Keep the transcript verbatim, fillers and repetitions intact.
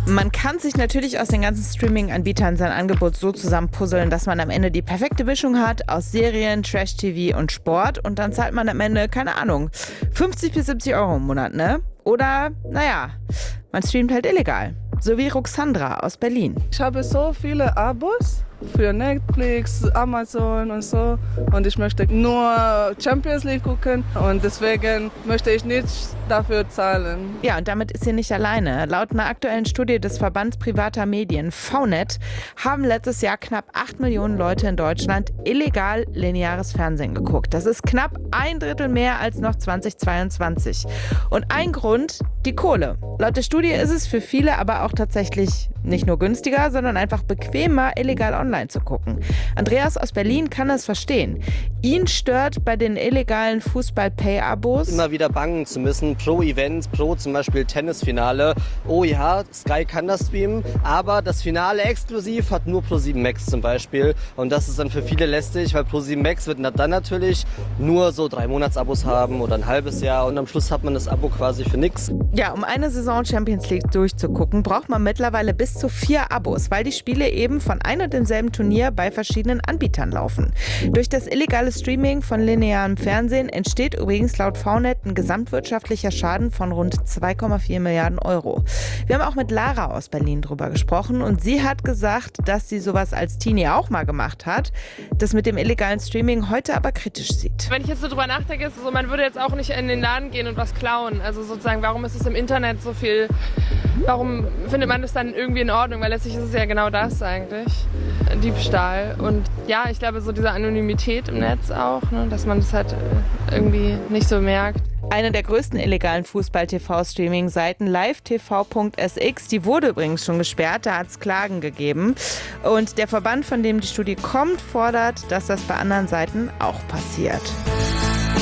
Man kann sich natürlich aus den ganzen Streaming-Anbietern sein Angebot so zusammenpuzzeln, dass man am Ende die perfekte Mischung hat aus Serien, Trash-T V und Sport. Und dann zahlt man am Ende, keine Ahnung, fünfzig bis siebzig Euro im Monat, ne? Oder, naja, man streamt halt illegal. So wie Roxandra aus Berlin. Ich habe so viele Abos für Netflix, Amazon und so. Und ich möchte nur Champions League gucken. Und deswegen möchte ich nicht dafür zahlen. Ja, und damit ist sie nicht alleine. Laut einer aktuellen Studie des Verbands privater Medien, V Net, haben letztes Jahr knapp acht Millionen Leute in Deutschland illegal lineares Fernsehen geguckt. Das ist knapp ein Drittel mehr als noch zweitausendzweiundzwanzig. Und ein Grund, die Kohle. Laut der Studie ist es für viele aber auch tatsächlich nicht nur günstiger, sondern einfach bequemer, illegal online zu gucken. Andreas aus Berlin kann das verstehen. Ihn stört bei den illegalen Fußball-Pay-Abos immer wieder bangen zu müssen, pro Event, pro zum Beispiel Tennisfinale. Oh ja, Sky kann das streamen, aber das Finale exklusiv hat nur ProSieben Max zum Beispiel. Und das ist dann für viele lästig, weil ProSieben Max wird dann natürlich nur so drei Monatsabos haben oder ein halbes Jahr und am Schluss hat man das Abo quasi für nix. Ja, um eine Saison Champions League durchzugucken, braucht man mittlerweile bis zu vier Abos, weil die Spiele eben von ein und demselben Turnier bei verschiedenen Anbietern laufen. Durch das illegale Streaming von linearem Fernsehen entsteht übrigens laut V Net ein gesamtwirtschaftlicher Schaden von rund zwei Komma vier Milliarden Euro. Wir haben auch mit Lara aus Berlin drüber gesprochen und sie hat gesagt, dass sie sowas als Teenie auch mal gemacht hat, das mit dem illegalen Streaming heute aber kritisch sieht. Wenn ich jetzt so drüber nachdenke, ist es so, man würde jetzt auch nicht in den Laden gehen und was klauen. Also sozusagen, warum ist es im Internet so viel, warum findet man das dann irgendwie in Ordnung? Weil letztlich ist es ja genau das eigentlich, Diebstahl. Und ja, ich glaube, so diese Anonymität im Netz auch, ne, dass man das halt irgendwie nicht so merkt. Eine der größten illegalen Fußball-T V-Streaming-Seiten, live T V Punkt S X, die wurde übrigens schon gesperrt, da hat es Klagen gegeben. Und der Verband, von dem die Studie kommt, fordert, dass das bei anderen Seiten auch passiert.